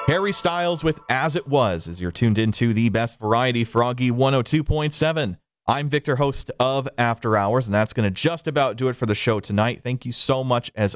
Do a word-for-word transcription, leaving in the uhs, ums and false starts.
Harry Styles with As It Was, as you're tuned into the best variety, Froggy one oh two point seven. I'm Victor, host of After Hours, and that's going to just about do it for the show tonight. Thank you so much, as